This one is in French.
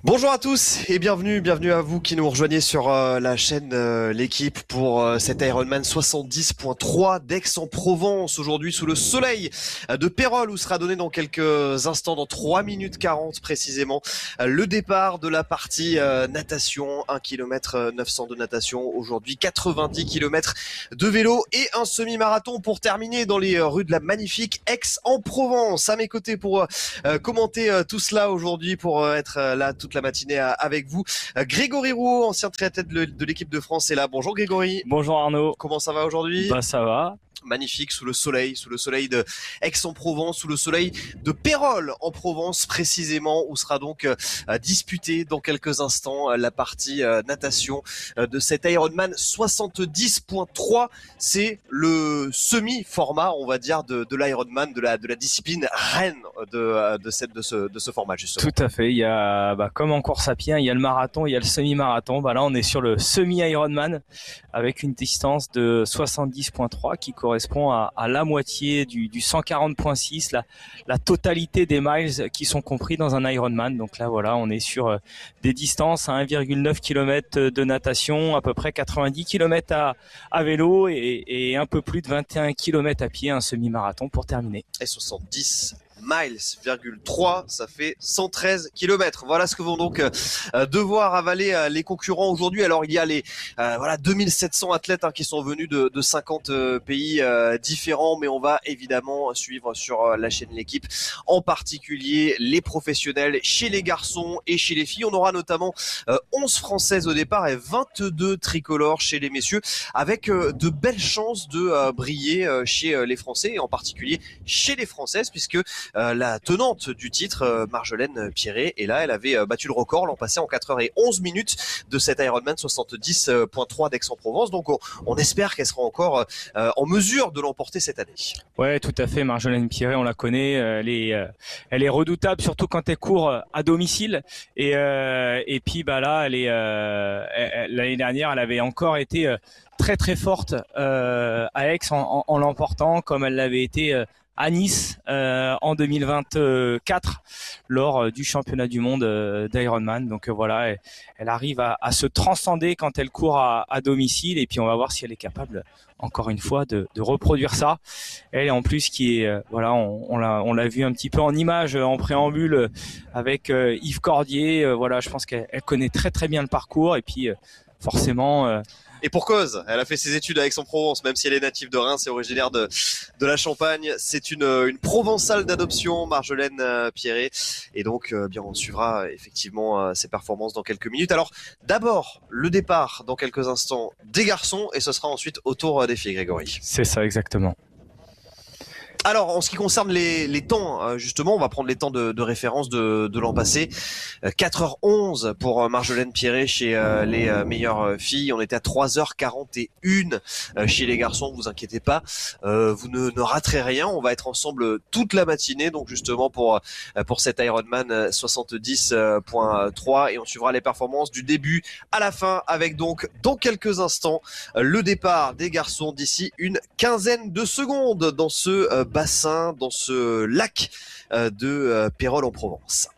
Bonjour à tous et bienvenue à vous qui nous rejoignez sur la chaîne L'équipe pour cet Ironman 70.3 d'Aix-en-Provence, aujourd'hui sous le soleil de Pérols, où sera donné dans quelques instants, dans 3 minutes 40 précisément, le départ de la partie natation, 1 km 900 de natation aujourd'hui, 90 km de vélo et un semi-marathon pour terminer dans les rues de la magnifique Aix-en-Provence. À mes côtés pour commenter tout cela aujourd'hui, pour être là toute la matinée avec vous. Grégory Rouault, ancien triathlète de l'équipe de France, est là. Bonjour Grégory. Bonjour Arnaud. Comment ça va aujourd'hui ? Bah ça va. Magnifique, sous le soleil de Aix-en-Provence, sous le soleil de Pérols en Provence précisément, où sera donc disputée dans quelques instants la partie natation de cet Ironman 70.3. C'est le semi-format, on va dire, de l'Ironman, de la discipline reine de ce format justement. Tout à fait. Il y a comme en course à pied, il y a le marathon, il y a le semi-marathon. Là on est sur le semi-Ironman avec une distance de 70.3 qui correspond à la moitié du 140.6, la totalité des miles qui sont compris dans un Ironman. Donc là voilà, on est sur des distances à 1,9 km de natation, à peu près 90 km à vélo et un peu plus de 21 km à pied, un semi-marathon pour terminer. Et 70,3, ça fait 113 km. Voilà ce que vont donc devoir avaler les concurrents aujourd'hui. Alors il y a les 2700 athlètes qui sont venus de 50 pays différents, mais on va évidemment suivre sur la chaîne L'équipe, en particulier les professionnels chez les garçons et chez les filles. On aura notamment 11 françaises au départ et 22 tricolores chez les messieurs, avec de belles chances de briller chez les Français, et en particulier chez les Françaises, puisque la tenante du titre, Marjolaine Pierret, est là. Elle avait battu le record l'an passé en 4h11 minutes de cet Ironman 70.3 d'Aix-en-Provence. Donc on espère qu'elle sera encore en mesure de l'emporter cette année. Ouais, tout à fait. Marjolaine Pierret, on la connaît. Elle est redoutable, surtout quand elle court à domicile. Et puis là, l'année dernière, elle avait encore été très très forte à Aix en l'emportant, comme elle l'avait été à Nice en 2024 lors du championnat du monde d'Ironman. Donc voilà, elle arrive à se transcender quand elle court à domicile, et puis on va voir si elle est capable encore une fois de reproduire ça. Elle en plus qui est on l'a vu un petit peu en image en préambule avec Yves Cordier. Je pense qu'elle connaît très très bien le parcours, et puis forcément et pour cause, elle a fait ses études à Aix-en-Provence, même si elle est native de Reims et originaire de la Champagne. C'est une provençale d'adoption, Marjolaine Pierret. Et donc, on suivra effectivement ses performances dans quelques minutes. Alors, d'abord, le départ dans quelques instants des garçons, et ce sera ensuite au tour des filles, Grégory. C'est ça, exactement. Alors, en ce qui concerne les temps, justement, on va prendre les temps de référence de l'an passé. 4h11 pour Marjolaine Pierret chez les meilleures filles. On était à 3h41 chez les garçons. Vous inquiétez pas, vous ne raterez rien. On va être ensemble toute la matinée, donc justement pour cet Ironman 70.3, et on suivra les performances du début à la fin, avec donc dans quelques instants le départ des garçons d'ici une quinzaine de secondes dans ce bassin, dans ce lac de Pérols en Provence.